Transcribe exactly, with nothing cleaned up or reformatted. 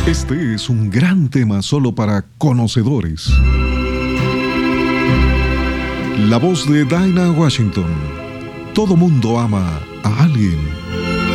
Este es un gran tema solo para conocedores. La voz de Dinah Washington. Todo mundo ama a alguien.